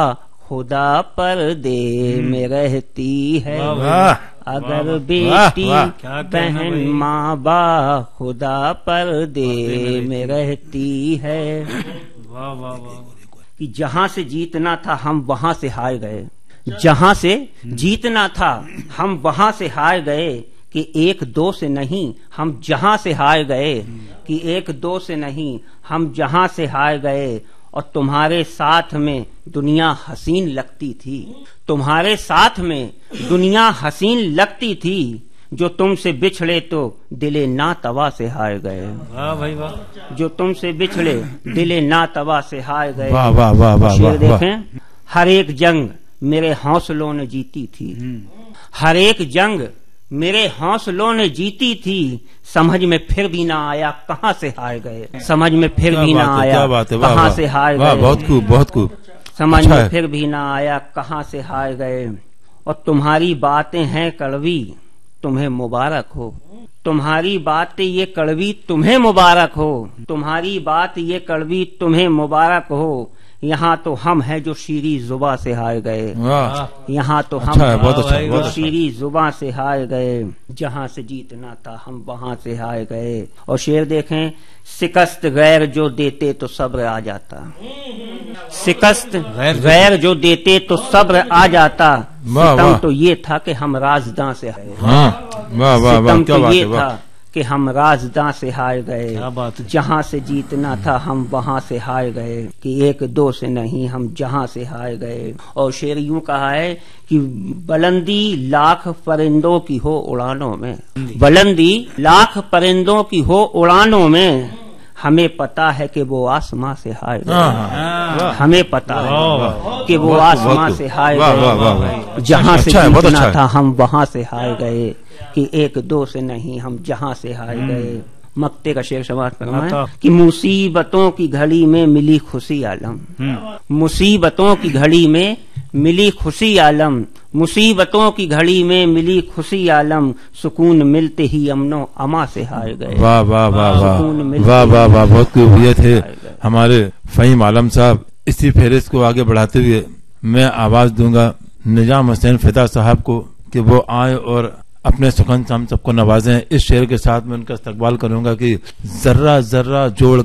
खुदा पर्दे में रहती है, अगर बेटी बहन माँ बाप खुदा पर्दे में रहती है। वाह वाह वाह। कि जहां से जीतना था हम वहां से हार गए, जहां से जीतना था हम वहां से हार गए, कि एक दो से नहीं हम जहां से हार गए, कि एक दो से नहीं हम जहां से हार गए। और तुम्हारे साथ में दुनिया हसीन लगती थी, तुम्हारे साथ में दुनिया हसीन लगती थी, जो तुमसे बिछड़े तो दिले ना तवा से हार गए। वाह भाई वाह। जो तुमसे बिछड़े दिले ना तवा से हार गए। वाह वाह वाह वाह। शेर देखें, हर एक जंग मेरे हौसलों ने जीती थी, हर एक जंग मेरे हौसलों ने जीती थी, समझ में फिर भी ना आया कहां से हार गए, समझ में फिर भी ना आया कहां से हार गए। बहुत खूब बहुत खूब। समझ में फिर भी ना आया कहां से हार गए। और तुम्हारी बातें हैं कड़वी तुम्हें मुबारक हो, तुम्हारी बातें ये कड़वी तुम्हें मुबारक हो, तुम्हारी बात ये कड़वी तुम्हें मुबारक हो। यहाँ तो हम हैं जो शीरी जुबा से हार गए, यहाँ तो हम हैं जो शीरी जुबा से हार गए। जहाँ से जीतना था हम वहां से हार गए। और शेर देखें, शिकस्त गैर जो देते तो सब्र आ जाता, शिकस्त गैर जो देते तो सब्र आ जाता। सितम तो ये था कि हम राजदां से हार गए, सितम तो ये था कि हम राजदां से हार गए। जहां से जीतना था हम वहां से हार गए, कि एक दो से नहीं हम जहां से हार गए। और शेर यूं कहा है कि बुलंदी लाख परिंदों की हो उड़ानों में, बुलंदी लाख परिंदों की हो उड़ानों में, हमें पता है कि वो आसमां से हार गए, हमें पता है कि वो आसमां से हार गए। जहां से जीतना था हम वहां से हार गए, कि एक दो से नहीं हम जहां से हार गए। मक्ते का शेर समाप्त करना है कि मुसीबतों की घड़ी में मिली खुशी आलम, मुसीबतों की घड़ी में मिली खुशी आलम, मुसीबतों की घड़ी में मिली खुशी आलम, सुकून मिलते ही अमनो अमा से हार गए। वाह वाह वाह वाह वाह वाह। बहुत खूबियत है हमारे फहीम आलम साहब। इसी फेरिस्त को आगे बढ़ाते हुए मैं आवाज दूंगा निजाम हुसैन फिदा साहब को कि वो आए और अपने सुखन हम सबको नवाजें। इस शेर के साथ मैं उनका इस्तकबाल करूंगा कि जर्रा जर्रा जोड़